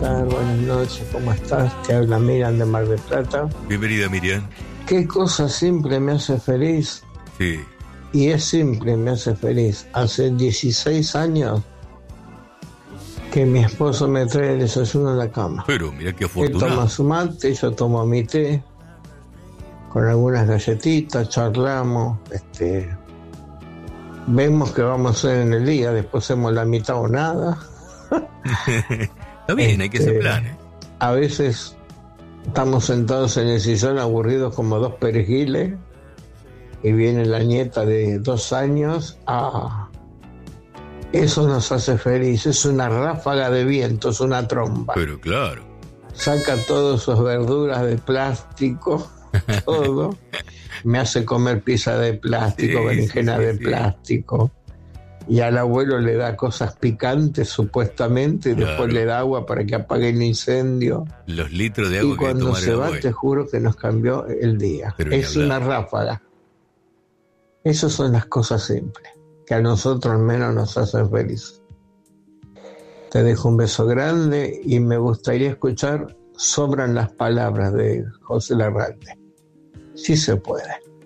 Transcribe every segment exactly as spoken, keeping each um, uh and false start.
Oscar, buenas noches, ¿cómo estás? Te habla Miriam de Mar del Plata. Bienvenida, Miriam. ¿Qué cosa simple me hace feliz? Sí. Y es simple, me hace feliz. Hace dieciséis años que mi esposo me trae el desayuno a la cama. Pero mira qué Él afortunado. toma su mate, yo tomo mi té, con algunas galletitas, charlamos, este, vemos qué vamos a hacer en el día, después hacemos la mitad o nada. Está bien, hay que hacer Este, planes. A veces estamos sentados en el sillón aburridos como dos perejiles y viene la nieta de dos años. Ah, eso nos hace feliz. Es una ráfaga de viento, es una tromba. Pero claro. Saca todas sus verduras de plástico, todo. Me hace comer pizza de plástico, Sí, berenjena sí, sí, de sí. plástico. Y al abuelo le da cosas picantes, supuestamente, y Claro. después le da agua para que apague el incendio. Los litros de Y agua que cuando tomar se el va, abuelo. te juro que nos cambió el día. Pero ni Es hablar. una ráfaga. Esas son las cosas simples, que a nosotros al menos nos hacen felices. Te dejo un beso grande y me gustaría escuchar Sobran las palabras de José Larralde. Sí se puede.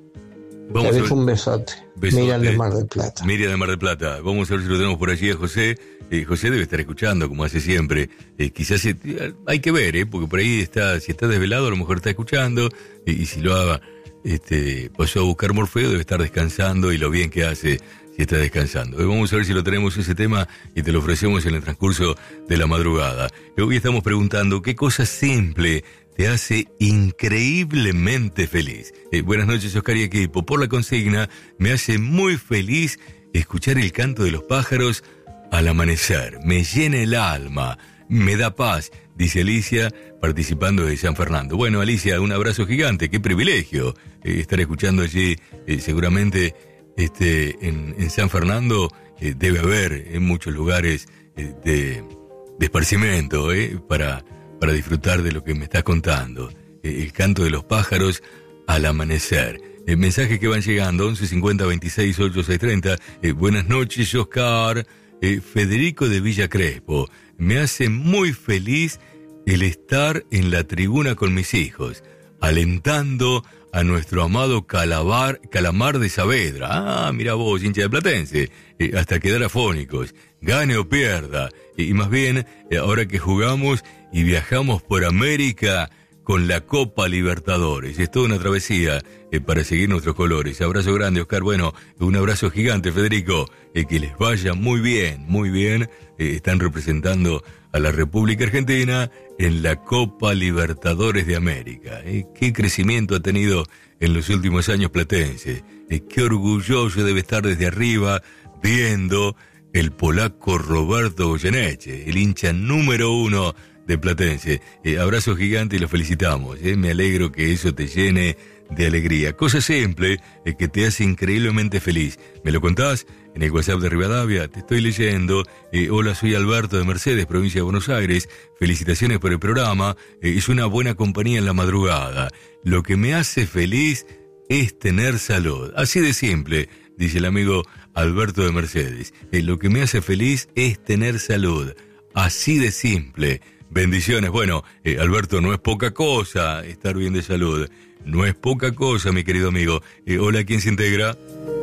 Vamos Te a dejo ver. un besote. Besote. Miriam de Mar del Plata. Miriam de Mar del Plata. Vamos a ver si lo tenemos por allí a José. Eh, José debe estar escuchando, como hace siempre. Eh, quizás eh, hay que ver, ¿eh? Porque por ahí está, si está desvelado, a lo mejor está escuchando. Y, y si lo haga, este, pasó a buscar Morfeo, debe estar descansando y lo bien que hace si está descansando. Eh, vamos a ver si lo tenemos ese tema y te lo ofrecemos en el transcurso de la madrugada. Eh, hoy estamos preguntando qué cosa simple te hace increíblemente feliz. Eh, buenas noches, Oscar y equipo. Por la consigna, me hace muy feliz escuchar el canto de los pájaros al amanecer. Me llena el alma, me da paz, dice Alicia, participando de San Fernando. Bueno, Alicia, un abrazo gigante, qué privilegio eh, estar escuchando allí. Eh, seguramente este, en, en San Fernando eh, debe haber en muchos lugares eh, de, de esparcimiento eh, para... para disfrutar de lo que me estás contando. Eh, el canto de los pájaros al amanecer. Eh, mensajes que van llegando, once cincuenta veintiséis ochenta y seis treinta. Eh, buenas noches, Oscar. Eh, Federico de Villa Crespo. Me hace muy feliz el estar en la tribuna con mis hijos, alentando a nuestro amado Calabar, Calamar de Saavedra. Ah, mira vos, hincha de Platense. Eh, hasta quedar afónicos. Gane o pierda. Y, y más bien, eh, ahora que jugamos y viajamos por América con la Copa Libertadores. Es toda una travesía eh, para seguir nuestros colores. Abrazo grande, Oscar. Bueno, un abrazo gigante, Federico. Eh, que les vaya muy bien, muy bien. Eh, están representando a la República Argentina en la Copa Libertadores de América. Eh, qué crecimiento ha tenido en los últimos años Platense. Eh, qué orgulloso debe estar desde arriba viendo el polaco Roberto Goyeneche, el hincha número uno de Platense. Eh, abrazo gigante y lo felicitamos. Eh. Me alegro que eso te llene de alegría. Cosa simple eh, que te hace increíblemente feliz. ¿Me lo contás? En el WhatsApp de Rivadavia te estoy leyendo. Eh, hola, soy Alberto de Mercedes, provincia de Buenos Aires. Felicitaciones por el programa. Eh, es una buena compañía en la madrugada. Lo que me hace feliz es tener salud. Así de simple, dice el amigo Alberto de Mercedes. Eh, lo que me hace feliz es tener salud. Así de simple. Bendiciones. Bueno, eh, Alberto, no es poca cosa estar bien de salud. No es poca cosa, mi querido amigo. Eh, hola, ¿quién se integra?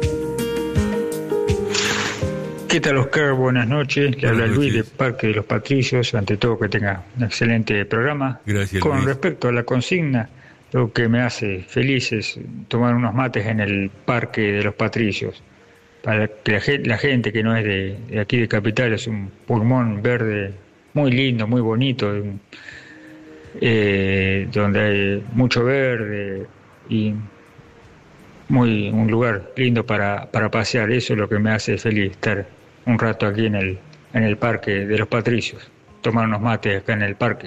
¿Qué tal, Oscar? Buenas noches. Le habla Buenas Luis de noches. Parque de los Patricios. Ante todo, que tenga un excelente programa. Gracias, Con Luis. respecto a la consigna, lo que me hace feliz es tomar unos mates en el Parque de los Patricios. Para que la gente, la gente que no es de, de aquí de Capital, es un pulmón verde muy lindo, muy bonito, eh, donde hay mucho verde y muy un lugar lindo para, para pasear. Eso es lo que me hace feliz, estar un rato aquí en el, en el Parque de los Patricios, tomar unos mates acá en el parque.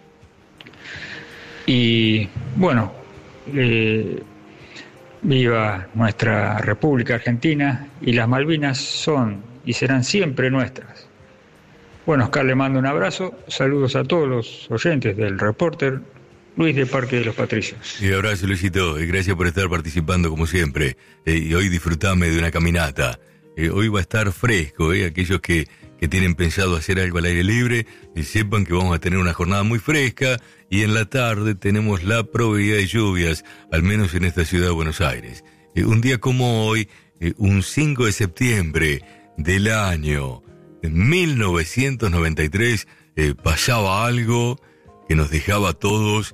Y bueno, eh, viva nuestra República Argentina, y las Malvinas son y serán siempre nuestras. Bueno, Oscar, le mando un abrazo, saludos a todos los oyentes del Reporter, Luis de Parque de los Patricios. Y abrazo, Luisito, y gracias por estar participando como siempre. Eh, y hoy disfrutame de una caminata. Eh, hoy va a estar fresco, eh, aquellos que, que tienen pensado hacer algo al aire libre, y sepan que vamos a tener una jornada muy fresca y en la tarde tenemos la probabilidad de lluvias, al menos en esta ciudad de Buenos Aires. Eh, un día como hoy, eh, un cinco de septiembre del año mil novecientos noventa y tres, eh, pasaba algo que nos dejaba a todos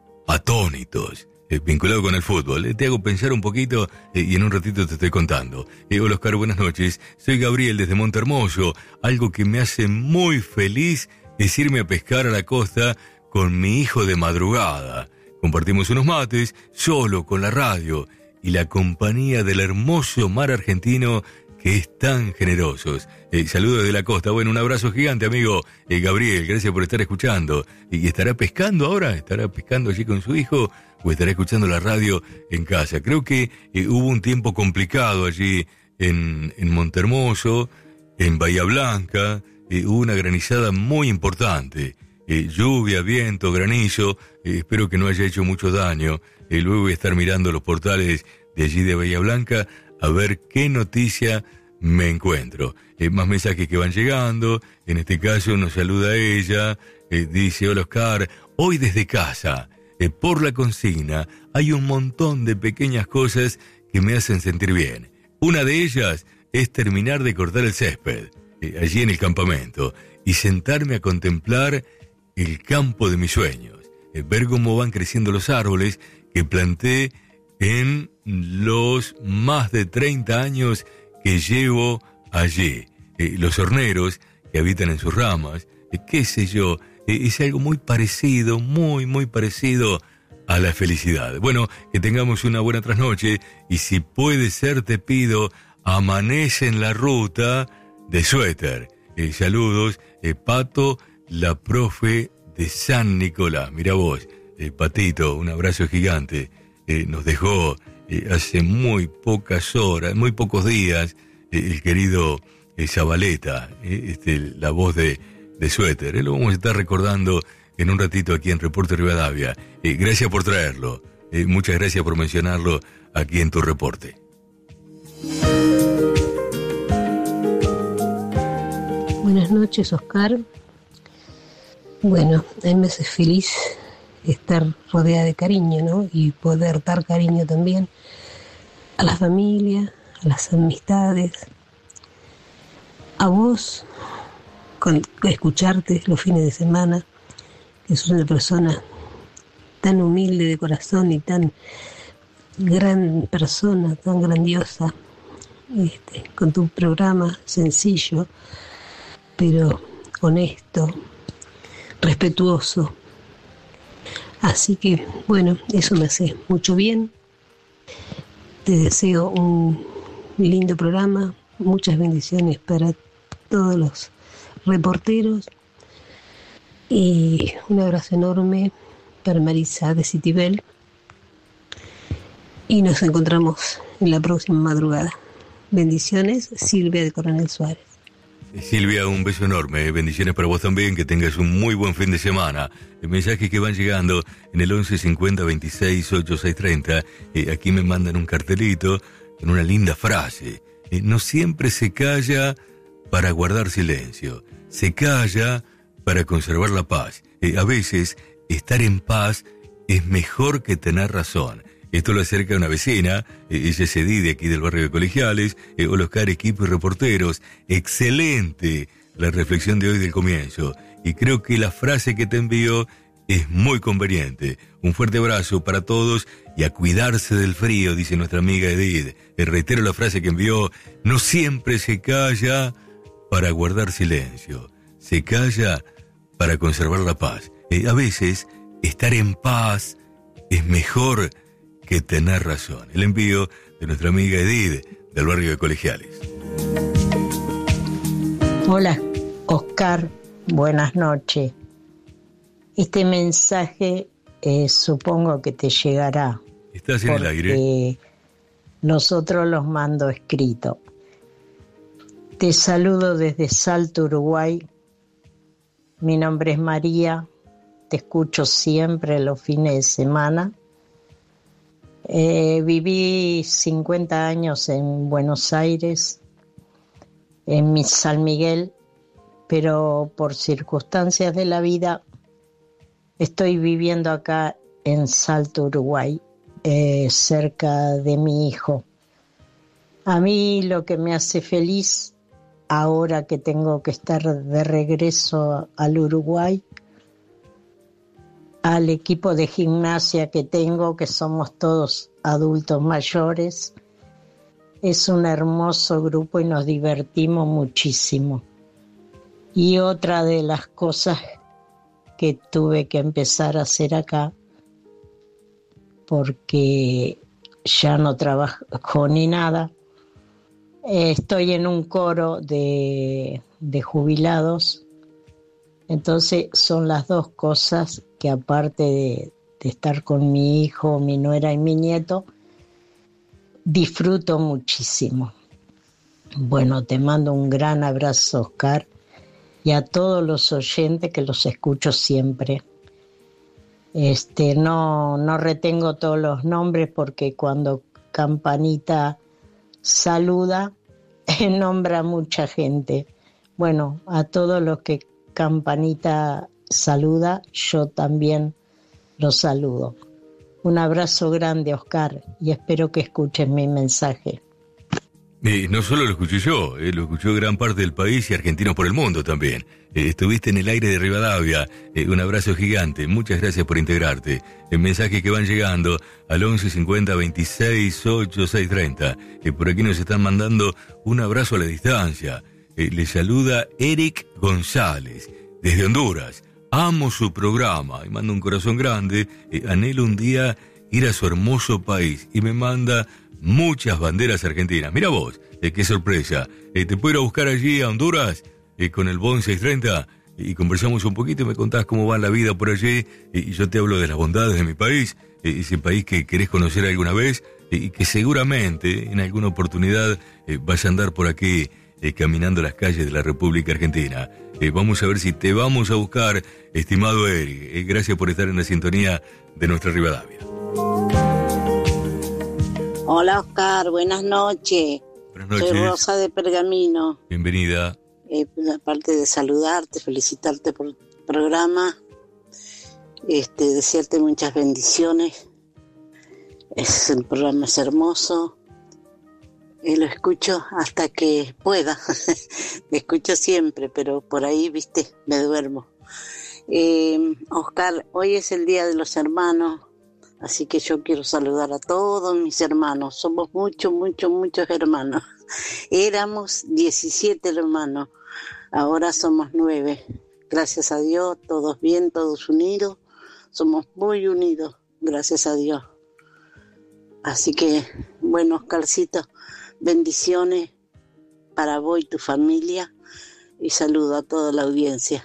atónitos. Eh, vinculado con el fútbol. Eh, te hago pensar un poquito eh, y en un ratito te estoy contando. Eh, hola Oscar, buenas noches. Soy Gabriel desde Montermoso. Algo que me hace muy feliz es irme a pescar a la costa con mi hijo de madrugada. Compartimos unos mates, solo con la radio y la compañía del hermoso mar argentino que es tan generosos. Eh, saludos de la costa. Bueno, un abrazo gigante, amigo eh, Gabriel. Gracias por estar escuchando. ¿Y estará pescando ahora? ¿Estará pescando allí con su hijo? ¿O estará escuchando la radio en casa? Creo que eh, hubo un tiempo complicado allí en, en Montermoso, en Bahía Blanca. Eh, hubo una granizada muy importante. Eh, lluvia, viento, granizo. Eh, espero que no haya hecho mucho daño. Eh, luego voy a estar mirando los portales de allí de Bahía Blanca a ver qué noticia me encuentro. Eh, más mensajes que van llegando. En este caso nos saluda ella. Eh, dice, hola Oscar, hoy desde casa, eh, por la consigna, hay un montón de pequeñas cosas que me hacen sentir bien. Una de ellas es terminar de cortar el césped, eh, allí en el campamento, y sentarme a contemplar el campo de mis sueños. Eh, ver cómo van creciendo los árboles que planté en los más de treinta años que llevo allí. Eh, los horneros que habitan en sus ramas, eh, qué sé yo, eh, es algo muy parecido, muy, muy parecido a la felicidad. Bueno, que tengamos una buena trasnoche y si puede ser te pido, amanece en la ruta de suéter. Eh, saludos, eh, Pato, la profe de San Nicolás. Mira vos, eh, Patito, un abrazo gigante. Eh, nos dejó eh, hace muy pocas horas, muy pocos días, eh, el querido eh, Zabaleta, eh, este, la voz de, de Suéter. Eh, lo vamos a estar recordando en un ratito aquí en Reporte Rivadavia. Eh, gracias por traerlo. Eh, muchas gracias por mencionarlo aquí en tu reporte. Buenas noches, Oscar. Bueno, a mí me hace feliz estar rodeada de cariño, ¿no? Y poder dar cariño también a la familia, a las amistades, a vos, con escucharte los fines de semana, que sos una persona tan humilde de corazón y tan gran persona, tan grandiosa, este, con tu programa sencillo, pero honesto, respetuoso. Así que, bueno, eso me hace mucho bien. Te deseo un lindo programa, muchas bendiciones para todos los reporteros y un abrazo enorme para Marisa de Citibel. Y nos encontramos en la próxima madrugada. Bendiciones, Silvia de Coronel Suárez. Silvia, un beso enorme, bendiciones para vos también, que tengas un muy buen fin de semana. Mensajes que van llegando en el once cincuenta veintiséis ochenta y seis treinta, eh, aquí me mandan un cartelito con una linda frase. Eh, no siempre se calla para guardar silencio, se calla para conservar la paz. Eh, a veces estar en paz es mejor que tener razón. Esto lo acerca una vecina, eh, ella es Edith de aquí del barrio de Colegiales. eh, Hola Oscar, equipo y reporteros, excelente la reflexión de hoy del comienzo, y creo que la frase que te envío es muy conveniente. Un fuerte abrazo para todos y a cuidarse del frío, dice nuestra amiga Edith. Eh, reitero la frase que envió, no siempre se calla para guardar silencio, se calla para conservar la paz. Eh, a veces estar en paz es mejor que tener razón. El envío de nuestra amiga Edith del barrio de Colegiales. Hola, Oscar, buenas noches. Este mensaje eh, supongo que te llegará. ¿Estás en el aire? Nosotros los mando escrito. Te saludo desde Salto, Uruguay. Mi nombre es María. Te escucho siempre los fines de semana. Eh, viví cincuenta años en Buenos Aires, en mi San Miguel, pero por circunstancias de la vida estoy viviendo acá en Salto, Uruguay, eh, cerca de mi hijo. A mí lo que me hace feliz ahora que tengo que estar de regreso al Uruguay, al equipo de gimnasia que tengo, que somos todos adultos mayores, es un hermoso grupo y nos divertimos muchísimo. Y otra de las cosas que tuve que empezar a hacer acá, porque ya no trabajo ni nada, estoy en un coro de, de jubilados, entonces son las dos cosas que aparte de, de estar con mi hijo, mi nuera y mi nieto, disfruto muchísimo. Bueno, te mando un gran abrazo, Oscar, y a todos los oyentes que los escucho siempre. Este, no, no retengo todos los nombres porque cuando Campanita saluda, nombra mucha gente. Bueno, a todos los que Campanita saluda, yo también los saludo. Un abrazo grande, Oscar, y espero que escuchen mi mensaje. Eh, no solo lo escuché yo, eh, lo escuchó gran parte del país y argentinos por el mundo también. Eh, estuviste en el aire de Rivadavia, eh, un abrazo gigante, muchas gracias por integrarte. El mensaje que van llegando al once cincuenta veintiséis ocho seis treinta. Eh, por aquí nos están mandando un abrazo a la distancia. Eh, le saluda Eric González, desde Honduras. Amo su programa y manda un corazón grande. Eh, anhelo un día ir a su hermoso país y me manda muchas banderas argentinas. Mira vos, eh, qué sorpresa. Eh, te puedo ir a buscar allí a Honduras eh, con el Boeing seiscientos treinta y conversamos un poquito y me contás cómo va la vida por allí eh, y yo te hablo de las bondades de mi país, eh, ese país que querés conocer alguna vez eh, y que seguramente en alguna oportunidad eh, vas a andar por aquí eh, caminando las calles de la República Argentina. Eh, vamos a ver si te vamos a buscar, estimado Eric. Eh, gracias por estar en la sintonía de nuestra Rivadavia. Hola Oscar, buenas noches. Buenas noches. Soy Rosa de Pergamino. Bienvenida. Eh, aparte de saludarte, felicitarte por el programa, este, desearte muchas bendiciones. Es, el programa es hermoso. Eh, lo escucho hasta que pueda. Lo escucho siempre, pero por ahí, viste, me duermo. Eh, Oscar, hoy es el Día de los Hermanos. Así que yo quiero saludar a todos mis hermanos. Somos muchos, muchos, muchos hermanos. Éramos diecisiete hermanos. Ahora somos nueve. Gracias a Dios, todos bien, todos unidos. Somos muy unidos, gracias a Dios. Así que, bueno, Oscarcito, bendiciones para vos y tu familia. Y saludo a toda la audiencia.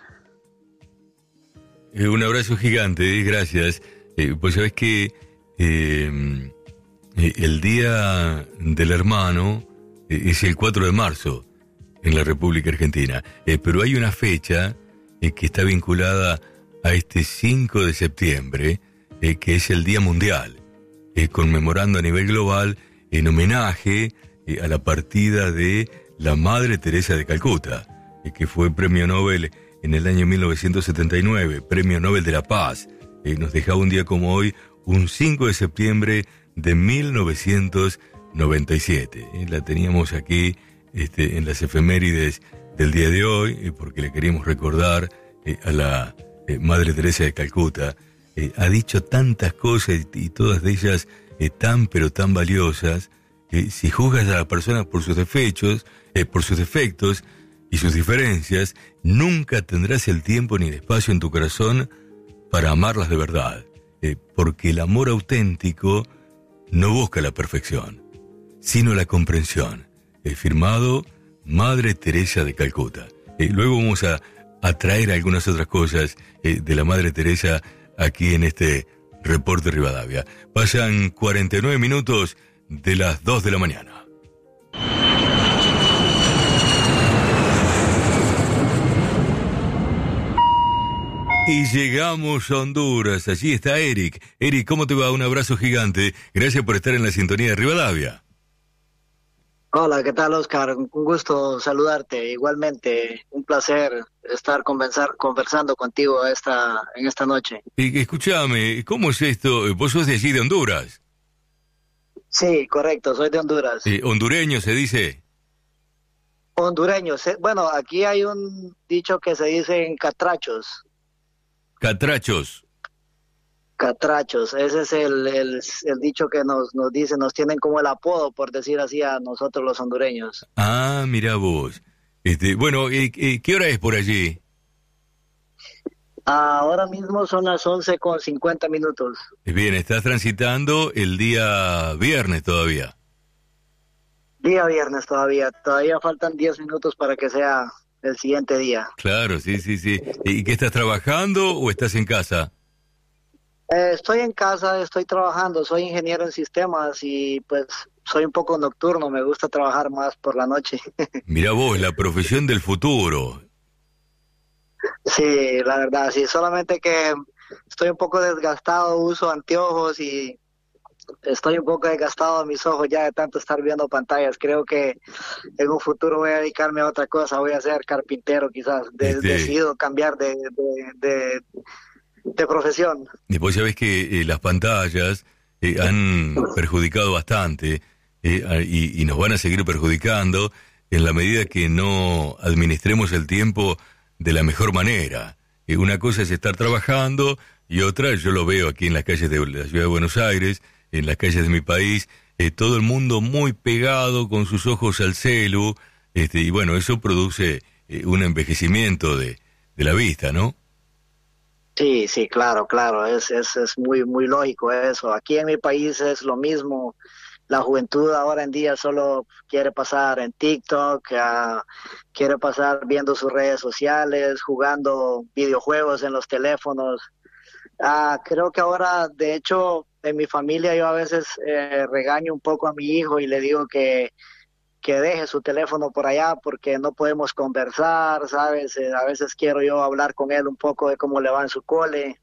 Eh, un abrazo gigante, gracias. Eh, pues sabes que eh, eh, el Día del Hermano eh, es el cuatro de marzo en la República Argentina, eh, pero hay una fecha eh, que está vinculada a este cinco de septiembre, eh, que es el Día Mundial, eh, conmemorando a nivel global en homenaje eh, a la partida de la Madre Teresa de Calcuta, eh, que fue Premio Nobel en el año mil novecientos setenta y nueve, Premio Nobel de la Paz. Eh, nos dejaba un día como hoy, un cinco de septiembre de mil novecientos noventa y siete. Eh, la teníamos aquí este, en las efemérides del día de hoy, eh, porque le queríamos recordar eh, a la eh, Madre Teresa de Calcuta. Eh, ha dicho tantas cosas y, y todas de ellas eh, tan pero tan valiosas. Eh, si juzgas a la persona por sus defectos, eh, por sus defectos y sus diferencias, nunca tendrás el tiempo ni el espacio en tu corazón para amarlas de verdad, eh, porque el amor auténtico no busca la perfección, sino la comprensión. Eh, firmado Madre Teresa de Calcuta. Eh, luego vamos a, a traer algunas otras cosas eh, de la Madre Teresa aquí en este reporte Rivadavia. Pasan cuarenta y nueve minutos de las dos de la mañana. Y llegamos a Honduras, allí está Eric. Eric, ¿cómo te va? Un abrazo gigante. Gracias por estar en la sintonía de Rivadavia. Hola, ¿qué tal, Oscar? Un gusto saludarte. Igualmente, un placer estar conversar, conversando contigo esta, en esta noche. Y, escúchame, ¿cómo es esto? ¿Vos sos de allí, de Honduras? Sí, correcto, soy de Honduras. Eh, ¿Hondureño se dice? Hondureño. se- Bueno, aquí hay un dicho que se dice en catrachos. Catrachos. Catrachos, ese es el, el, el dicho que nos, nos dicen, nos tienen como el apodo, por decir así, a nosotros los hondureños. Ah, mira vos. Este, bueno, eh, eh, ¿qué hora es por allí? Ahora mismo son las once con cincuenta minutos. Bien, estás transitando el día viernes todavía. Día viernes todavía, todavía faltan diez minutos para que sea el siguiente día. Claro, sí, sí, sí. ¿Y qué estás trabajando o estás en casa? Eh, estoy en casa, estoy trabajando, soy ingeniero en sistemas y pues soy un poco nocturno, me gusta trabajar más por la noche. Mira vos, la profesión del futuro. Sí, la verdad, sí, solamente que estoy un poco desgastado, uso anteojos y estoy un poco desgastado de mis ojos ya de tanto estar viendo pantallas. Creo que en un futuro voy a dedicarme a otra cosa, voy a ser carpintero quizás. De, Este... Decido cambiar de, de, de, de profesión. Después sabés que eh, las pantallas eh, han perjudicado bastante eh, y, y nos van a seguir perjudicando en la medida que no administremos el tiempo de la mejor manera. Eh, una cosa es estar trabajando y otra, yo lo veo aquí en las calles de la ciudad de Buenos Aires, en las calles de mi país, eh, todo el mundo muy pegado con sus ojos al celu, este, y bueno, eso produce eh, un envejecimiento de, de la vista, ¿no? Sí, sí, claro, claro, es, es, es muy, muy lógico eso. Aquí en mi país es lo mismo. La juventud ahora en día solo quiere pasar en TikTok, uh, quiere pasar viendo sus redes sociales, jugando videojuegos en los teléfonos. Uh, creo que ahora, de hecho, en mi familia yo a veces eh, regaño un poco a mi hijo y le digo que que deje su teléfono por allá porque no podemos conversar, ¿sabes? Eh, a veces quiero yo hablar con él un poco de cómo le va en su cole.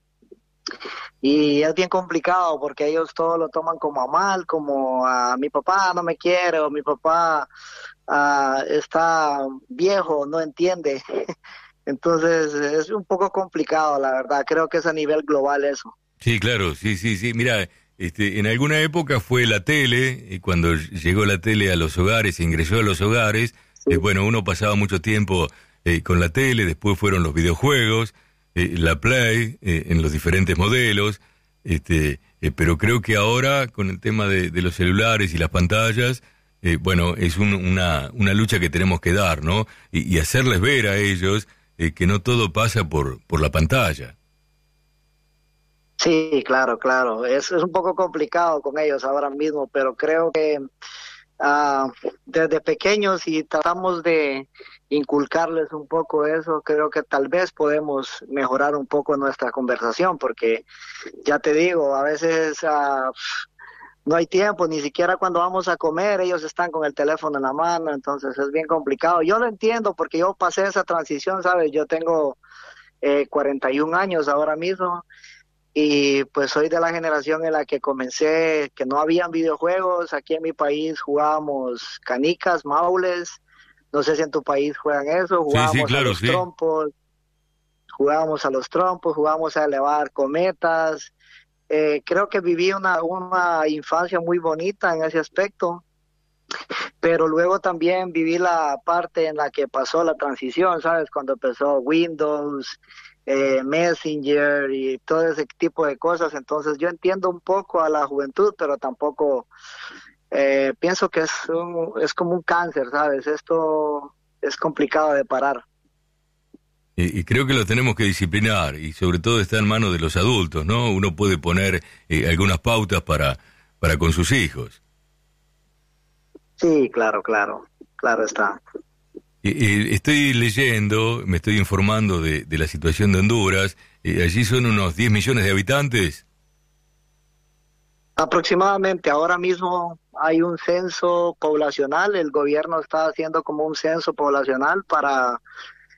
Y es bien complicado porque ellos todo lo toman como a mal, como a mi papá no me quiere o mi papá uh, está viejo, no entiende. Entonces es un poco complicado, la verdad. Creo que es a nivel global eso. Sí, claro, sí, sí, sí. Mira, este, en alguna época fue la tele, y cuando llegó la tele a los hogares, ingresó a los hogares, sí. eh, bueno, uno pasaba mucho tiempo eh, con la tele, después fueron los videojuegos, eh, la Play, eh, en los diferentes modelos, este, eh, pero creo que ahora, con el tema de, de los celulares y las pantallas, eh, bueno, es un, una, una lucha que tenemos que dar, ¿no? Y, y hacerles ver a ellos eh, que no todo pasa por, por la pantalla. Sí, claro, claro. Es, es un poco complicado con ellos ahora mismo, pero creo que uh, desde pequeños, si tratamos de inculcarles un poco eso, creo que tal vez podemos mejorar un poco nuestra conversación, porque ya te digo, a veces uh, no hay tiempo, ni siquiera cuando vamos a comer, ellos están con el teléfono en la mano, entonces es bien complicado. Yo lo entiendo porque yo pasé esa transición, ¿sabes? Yo tengo eh, cuarenta y un años ahora mismo. Y pues soy de la generación en la que comencé, que no habían videojuegos. Aquí en mi país jugábamos canicas, maules, no sé si en tu país juegan eso, jugábamos sí, sí, claro, a los sí. trompos, jugábamos a los trompos, jugábamos a elevar cometas. Eh, creo que viví una, una infancia muy bonita en ese aspecto, pero luego también viví la parte en la que pasó la transición, ¿sabes? Cuando empezó Windows, Eh, Messenger y todo ese tipo de cosas. Entonces yo entiendo un poco a la juventud, pero tampoco eh, pienso que es, un, es como un cáncer, ¿sabes? Esto es complicado de parar. Y, y creo que lo tenemos que disciplinar y sobre todo está en manos de los adultos, ¿no? Uno puede poner eh, algunas pautas para, para con sus hijos. Sí, claro, claro, claro está. Eh, estoy leyendo, me estoy informando de, de la situación de Honduras. Eh, allí son unos diez millones de habitantes. Aproximadamente, ahora mismo hay un censo poblacional, el gobierno está haciendo como un censo poblacional para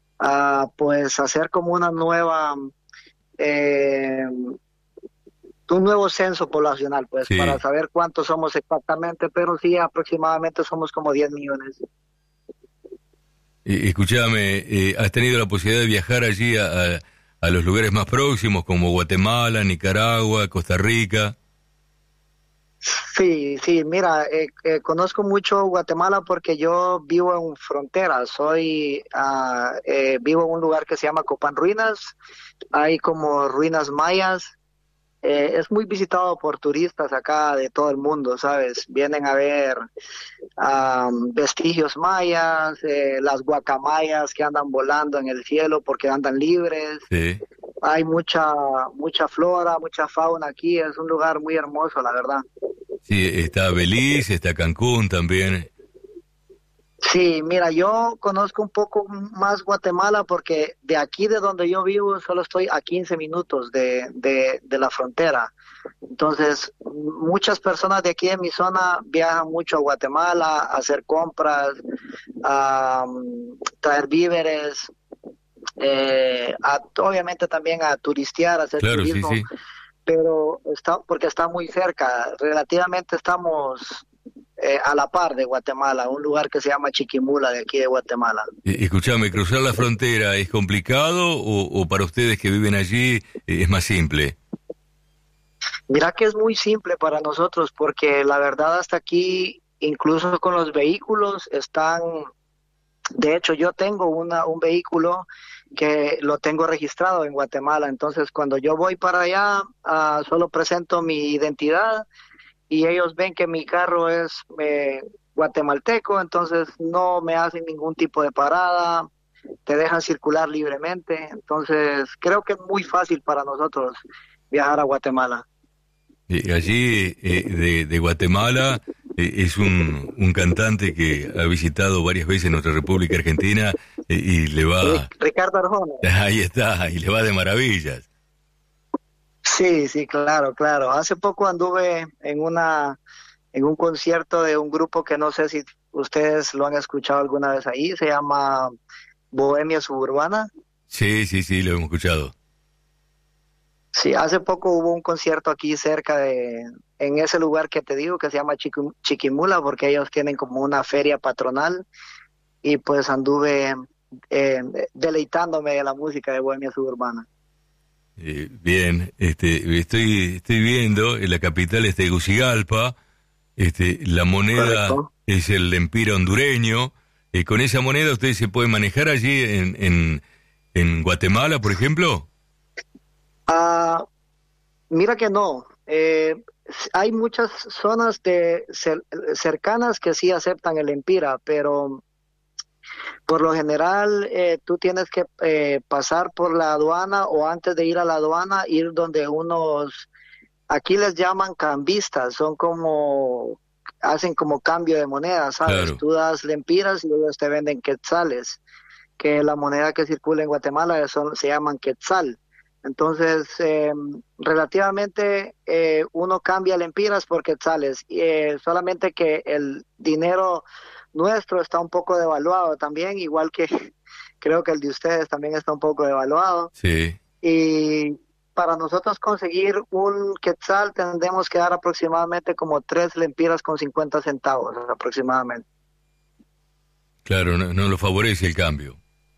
uh, pues hacer como una nueva, eh, un nuevo censo poblacional, pues, sí. para saber cuántos somos exactamente, pero sí, aproximadamente somos como diez millones. Eh, escúchame, eh, ¿has tenido la posibilidad de viajar allí a, a, a los lugares más próximos como Guatemala, Nicaragua, Costa Rica? Sí, sí, mira, eh, eh, conozco mucho Guatemala porque yo vivo en frontera, soy, uh, eh, vivo en un lugar que se llama Copán Ruinas, hay como ruinas mayas, eh, es muy visitado por turistas acá de todo el mundo, ¿sabes? Vienen a ver um, vestigios mayas, eh, las guacamayas que andan volando en el cielo porque andan libres. Sí. Hay mucha, mucha flora, mucha fauna aquí, es un lugar muy hermoso, la verdad. Sí, está Belice, está Cancún también. Sí, mira, yo conozco un poco más Guatemala porque de aquí de donde yo vivo solo estoy a quince minutos de, de, de la frontera. Entonces, muchas personas de aquí de mi zona viajan mucho a Guatemala a hacer compras, a um, traer víveres, eh, a, obviamente también a turistear, a hacer claro, turismo. Sí, sí. Pero está porque está muy cerca, relativamente estamos eh, a la par de Guatemala, un lugar que se llama Chiquimula de aquí de Guatemala. Escúchame, ¿cruzar la frontera es complicado o, o para ustedes que viven allí eh, es más simple? Mira que es muy simple para nosotros porque la verdad hasta aquí, incluso con los vehículos, están... De hecho, yo tengo una, un vehículo que lo tengo registrado en Guatemala, entonces cuando yo voy para allá, uh, solo presento mi identidad y ellos ven que mi carro es eh, guatemalteco, entonces no me hacen ningún tipo de parada, te dejan circular libremente, entonces creo que es muy fácil para nosotros viajar a Guatemala. Eh, allí, eh, de, de Guatemala, eh, es un, un cantante que ha visitado varias veces nuestra República Argentina eh, y le va... Ricardo Arjona. Ahí está, y le va de maravillas. Sí, sí, claro, claro. Hace poco anduve en una en un concierto de un grupo que no sé si ustedes lo han escuchado alguna vez ahí, se llama Bohemia Suburbana. Sí, sí, sí, lo hemos escuchado. Sí, hace poco hubo un concierto aquí cerca de, en ese lugar que te digo, que se llama Chiqui, Chiquimula, porque ellos tienen como una feria patronal, y pues anduve eh, deleitándome de la música de Bohemia Suburbana. Eh, bien, este, estoy, estoy viendo, en la capital es Tegucigalpa, este, la moneda Correcto. Es el lempira hondureño, eh, ¿con esa moneda usted se puede manejar allí en, en, en Guatemala, por ejemplo? Uh, mira que no, eh, hay muchas zonas de cer- cercanas que sí aceptan el lempira, pero por lo general eh, tú tienes que eh, pasar por la aduana o antes de ir a la aduana ir donde unos, aquí les llaman cambistas, son como, hacen como cambio de moneda, ¿sabes? Claro. Tú das lempiras y ellos te venden quetzales, que la moneda que circula en Guatemala son, se llaman quetzal. Entonces, eh, relativamente eh, uno cambia lempiras por quetzales, eh, solamente que el dinero nuestro está un poco devaluado también, igual que creo que el de ustedes también está un poco devaluado. Sí. Y para nosotros conseguir un quetzal tendremos que dar aproximadamente como tres lempiras con cincuenta centavos aproximadamente. Claro, no, no lo favorece el cambio.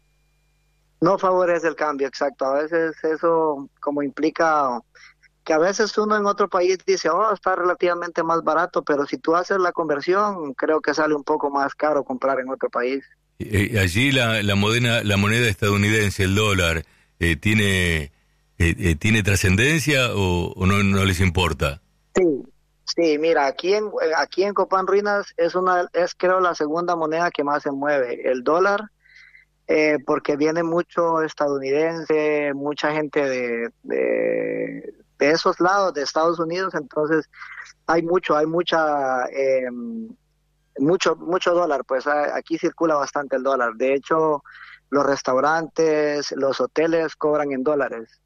No favorece el cambio, exacto. A veces eso como implica que a veces uno en otro país dice, oh, está relativamente más barato, pero si tú haces la conversión, creo que sale un poco más caro comprar en otro país. Eh, allí la, la, moneda, la moneda estadounidense, el dólar, eh, ¿tiene eh, eh, tiene trascendencia o, o no, no les importa? Sí, sí, mira, aquí en aquí en Copán Ruinas es una es creo la segunda moneda que más se mueve, el dólar. Eh, porque viene mucho estadounidense, mucha gente de, de, de esos lados, de Estados Unidos, entonces hay mucho, hay mucha, eh, mucho, mucho dólar, pues aquí circula bastante el dólar. De hecho, los restaurantes, los hoteles cobran en dólares.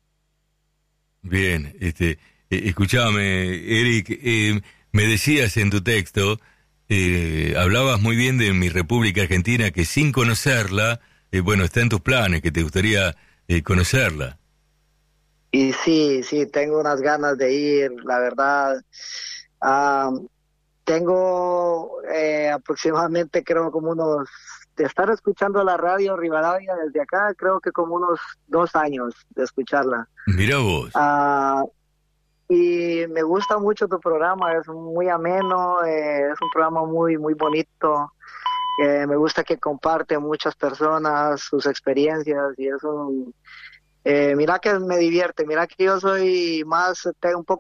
Bien, este, eh, escúchame, Eric, eh, me decías en tu texto, Eh, hablabas muy bien de mi República Argentina, que sin conocerla, eh, bueno, está en tus planes, que te gustaría eh, conocerla. y sí, sí, tengo unas ganas de ir, la verdad. Ah, tengo eh, aproximadamente, creo, como unos, de estar escuchando la radio Rivadavia desde acá, creo que como unos dos años de escucharla. Mira vos. Ah, y me gusta mucho tu programa, es muy ameno, eh, es un programa muy, muy bonito. Eh, me gusta que comparte muchas personas sus experiencias y eso. Eh, mira que me divierte, mira que yo soy más, tengo un poco